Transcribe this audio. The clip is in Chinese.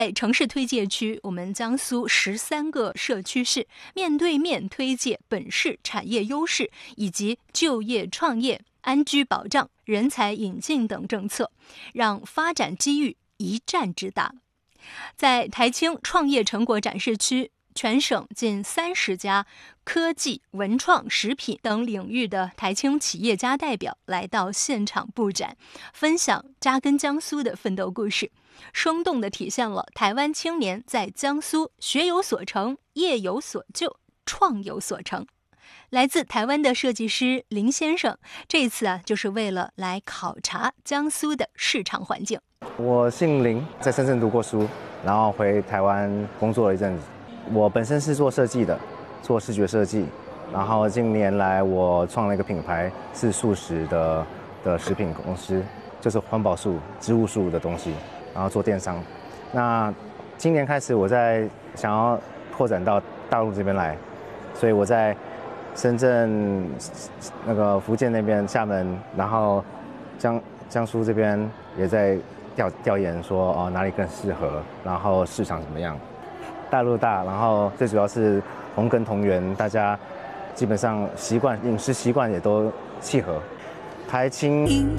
在城市推介区，我们江苏13个社区市面对面推介本市产业优势以及就业创业、安居保障、人才引进等政策，让发展机遇一站直达。在台青创业成果展示区，全省近30家科技、文创、食品等领域的台青企业家代表来到现场布展，分享扎根江苏的奋斗故事，生动地体现了台湾青年在江苏学有所成、业有所就、创有所成。来自台湾的设计师林先生，这次就是为了来考察江苏的市场环境。 我姓林，在深圳读过书，然后回台湾工作了一阵子。我本身是做设计的，做视觉设计，然后近年来我创了一个品牌，是素食的食品公司，就是环保素、植物素的东西，然后做电商。那今年开始，我在想要拓展到大陆这边来，所以我在深圳、那个福建那边、厦门，然后江苏这边也在调研说哪里更适合，然后市场怎么样。大陆大，然后最主要是同根同源，大家基本上饮食习惯也都契合。台青